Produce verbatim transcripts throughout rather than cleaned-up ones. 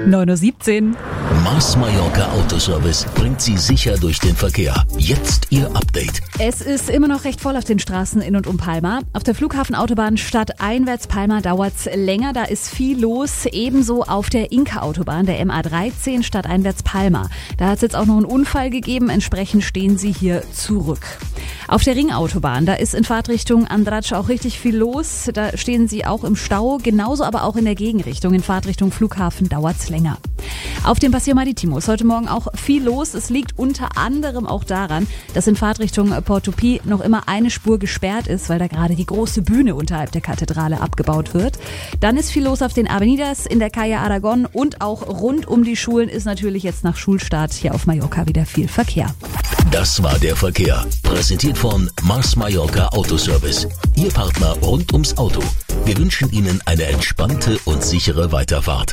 neun Uhr siebzehn. Mars Mallorca Autoservice bringt Sie sicher durch den Verkehr. Jetzt Ihr Update. Es ist immer noch recht voll auf den Straßen in und um Palma. Auf der Flughafenautobahn stadteinwärts Palma dauert's länger, da ist viel los. Ebenso auf der Inka-Autobahn, der M A dreizehn stadteinwärts Palma. Da hat es jetzt auch noch einen Unfall gegeben, entsprechend stehen Sie hier zurück. Auf der Ringautobahn, da ist in Fahrtrichtung Andratx auch richtig viel los. Da stehen Sie auch im Stau, genauso aber auch in der Gegenrichtung. In Fahrtrichtung Flughafen dauert's länger. Auf dem Paseo Marítimo ist heute Morgen auch viel los. Es liegt unter anderem auch daran, dass in Fahrtrichtung Porto-Pi noch immer eine Spur gesperrt ist, weil da gerade die große Bühne unterhalb der Kathedrale abgebaut wird. Dann ist viel los auf den Avenidas, in der Calle Aragon und auch rund um die Schulen ist natürlich jetzt nach Schulstart hier auf Mallorca wieder viel Verkehr. Das war der Verkehr. Präsentiert von Mars Mallorca Autoservice. Ihr Partner rund ums Auto. Wir wünschen Ihnen eine entspannte und sichere Weiterfahrt.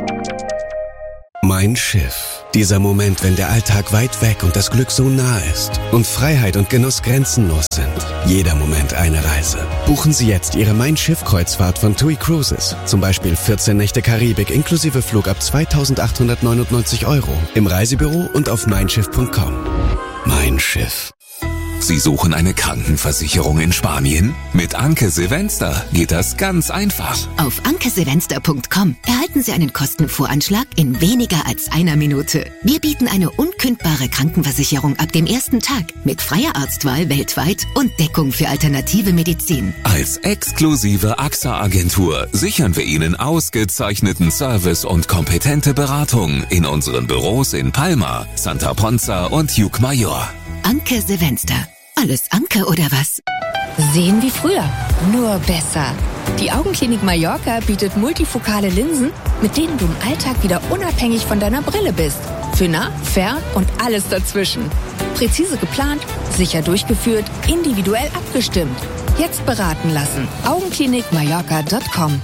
Mein Schiff. Dieser Moment, wenn der Alltag weit weg und das Glück so nah ist und Freiheit und Genuss grenzenlos sind. Jeder Moment eine Reise. Buchen Sie jetzt Ihre Mein Schiff-Kreuzfahrt von TUI Cruises. Zum Beispiel vierzehn Nächte Karibik inklusive Flug ab zweitausendachthundertneunundneunzig Euro. Im Reisebüro und auf mein schiff punkt com. Mein Schiff. Sie suchen eine Krankenversicherung in Spanien? Mit Anke Silvester geht das ganz einfach. Auf anke silvester punkt com erhalten Sie einen Kostenvoranschlag in weniger als einer Minute. Wir bieten eine unkündbare Krankenversicherung ab dem ersten Tag mit freier Arztwahl weltweit und Deckung für alternative Medizin. Als exklusive A X A-Agentur sichern wir Ihnen ausgezeichneten Service und kompetente Beratung in unseren Büros in Palma, Santa Ponza und Llucmajor. Anke Silvester. Alles Anke oder was? Sehen wie früher, nur besser. Die Augenklinik Mallorca bietet multifokale Linsen, mit denen du im Alltag wieder unabhängig von deiner Brille bist. Für nah, fern und alles dazwischen. Präzise geplant, sicher durchgeführt, individuell abgestimmt. Jetzt beraten lassen. augenklinik mallorca punkt com.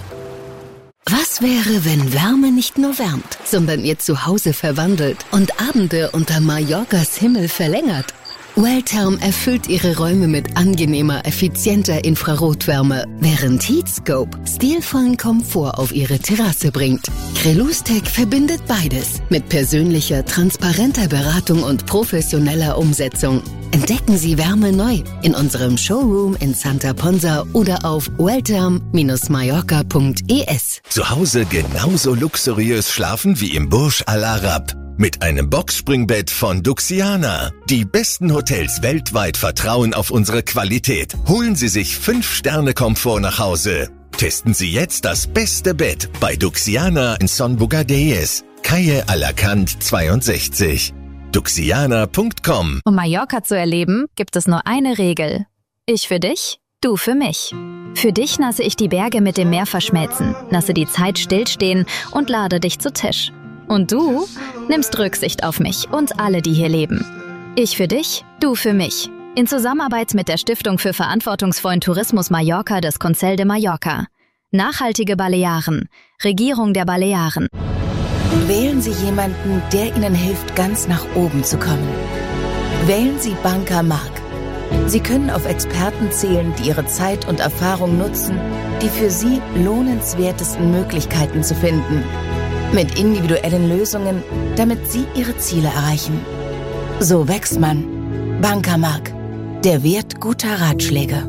Was wäre, wenn Wärme nicht nur wärmt, sondern ihr Zuhause verwandelt und Abende unter Mallorcas Himmel verlängert? Welltherm erfüllt ihre Räume mit angenehmer, effizienter Infrarotwärme, während Heatscope stilvollen Komfort auf ihre Terrasse bringt. Crelustec verbindet beides mit persönlicher, transparenter Beratung und professioneller Umsetzung. Entdecken Sie Wärme neu in unserem Showroom in Santa Ponza oder auf welltherm Bindestrich mallorca punkt e s. Zu Hause genauso luxuriös schlafen wie im Burj Al Arab. Mit einem Boxspringbett von Duxiana. Die besten Hotels weltweit vertrauen auf unsere Qualität. Holen Sie sich fünf Sterne Komfort nach Hause. Testen Sie jetzt das beste Bett bei Duxiana in Son Bogadelles, Calle Alacant zweiundsechzig. duxiana punkt com. Um Mallorca zu erleben, gibt es nur eine Regel. Ich für dich, du für mich. Für dich lasse ich die Berge mit dem Meer verschmelzen, lasse die Zeit stillstehen und lade dich zu Tisch. Und du nimmst Rücksicht auf mich und alle, die hier leben. Ich für dich, du für mich. In Zusammenarbeit mit der Stiftung für verantwortungsvollen Tourismus Mallorca des Consell de Mallorca. Nachhaltige Balearen. Regierung der Balearen. Wählen Sie jemanden, der Ihnen hilft, ganz nach oben zu kommen. Wählen Sie Banca Marc. Sie können auf Experten zählen, die ihre Zeit und Erfahrung nutzen, die für Sie lohnenswertesten Möglichkeiten zu finden. Mit individuellen Lösungen, damit Sie Ihre Ziele erreichen. So wächst man. Banca Marc. Der Wert guter Ratschläge.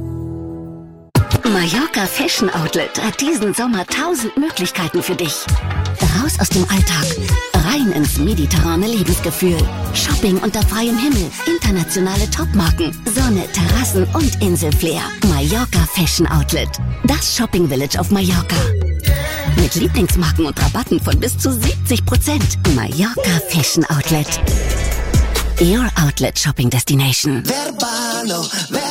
Mallorca Fashion Outlet hat diesen Sommer tausend Möglichkeiten für dich. Raus aus dem Alltag, rein ins mediterrane Lebensgefühl. Shopping unter freiem Himmel, internationale Topmarken, Sonne, Terrassen und Inselflair. Mallorca Fashion Outlet, das Shopping Village auf Mallorca. Mit Lieblingsmarken und Rabatten von bis zu siebzig Prozent. Mallorca Fashion Outlet. Your Outlet Shopping Destination. Verbalo,